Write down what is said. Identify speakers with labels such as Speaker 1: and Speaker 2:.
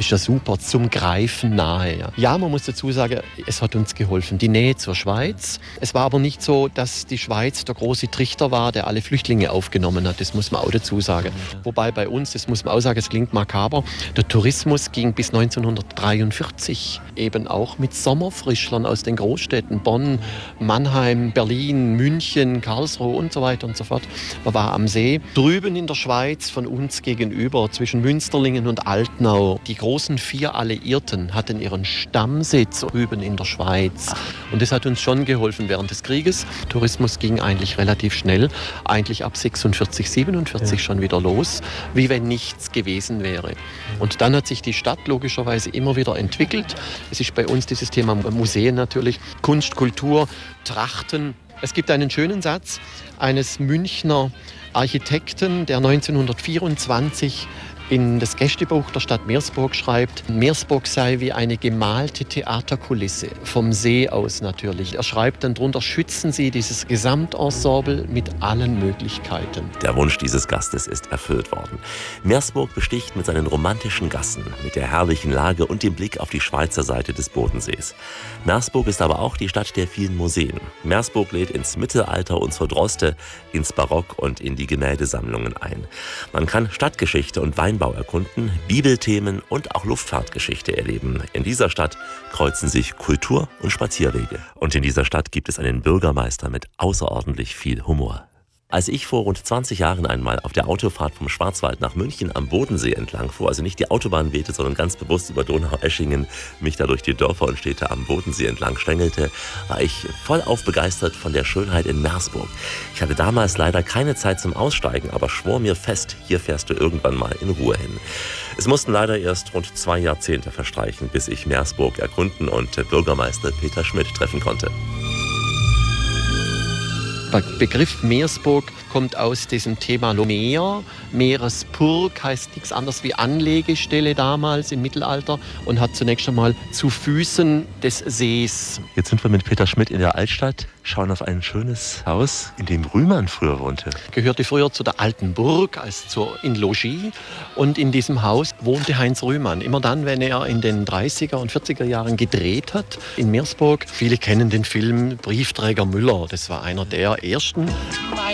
Speaker 1: ist ja super zum Greifen nahe. Ja, man muss dazu sagen, es hat uns geholfen, die Nähe zur Schweiz. Es war aber nicht so, dass die Schweiz der große Trichter war, der alle Flüchtlinge aufgenommen hat. Das muss man auch dazu sagen. Wobei bei uns, das muss man auch sagen, es klingt makaber, der Tourismus ging bis 1943 eben auch mit Sommerfrischlern aus den Großstädten Bonn, Mannheim, Berlin, München, Karlsruhe und so weiter und so fort. Man war am See. Drüben in der Schweiz von uns gegenüber, zwischen Münsterlingen und Altnau, die großen 4 Alliierten hatten ihren Stammsitz drüben in der Schweiz. Und das hat uns schon geholfen während des Krieges. Tourismus ging eigentlich relativ schnell, eigentlich ab 46, 47 schon wieder los, wie wenn nichts gewesen wäre. Und dann hat sich die Stadt logischerweise immer wieder entwickelt. Es ist bei uns dieses Thema Museen natürlich, Kunst, Kultur, Trachten. Es gibt einen schönen Satz eines Münchner Architekten, der 1924 in das Gästebuch der Stadt Meersburg schreibt, Meersburg sei wie eine gemalte Theaterkulisse, vom See aus natürlich. Er schreibt dann drunter, schützen Sie dieses Gesamtensemble mit allen Möglichkeiten.
Speaker 2: Der Wunsch dieses Gastes ist erfüllt worden. Meersburg besticht mit seinen romantischen Gassen, mit der herrlichen Lage und dem Blick auf die Schweizer Seite des Bodensees. Meersburg ist aber auch die Stadt der vielen Museen. Meersburg lädt ins Mittelalter und zur Droste, ins Barock und in die Gemäldesammlungen ein. Man kann Stadtgeschichte und Weinbau erkunden, Bibelthemen und auch Luftfahrtgeschichte erleben. In dieser Stadt kreuzen sich Kultur und Spazierwege. Und in dieser Stadt gibt es einen Bürgermeister mit außerordentlich viel Humor. Als ich vor rund 20 Jahren einmal auf der Autofahrt vom Schwarzwald nach München am Bodensee entlang fuhr, also nicht die Autobahn wählte, sondern ganz bewusst über Donaueschingen mich da durch die Dörfer und Städte am Bodensee entlang schlängelte, war ich vollauf begeistert von der Schönheit in Meersburg. Ich hatte damals leider keine Zeit zum Aussteigen, aber schwor mir fest, hier fährst du irgendwann mal in Ruhe hin. Es mussten leider erst rund 2 Jahrzehnte verstreichen, bis ich Meersburg erkunden und Bürgermeister Peter Schmidt treffen konnte.
Speaker 1: Der Begriff Meersburg kommt aus diesem Thema Meer. Meerespurg heißt nichts anderes wie Anlegestelle damals im Mittelalter und hat zunächst einmal zu Füßen des Sees.
Speaker 2: Jetzt sind wir mit Peter Schmidt in der Altstadt, schauen auf ein schönes Haus, in dem Rühmann früher wohnte.
Speaker 1: Gehörte früher zu der alten Burg, also in Logis. Und in diesem Haus wohnte Heinz Rühmann. Immer dann, wenn er in den 30er und 40er Jahren gedreht hat in Meersburg. Viele kennen den Film Briefträger Müller. Das war einer der ersten.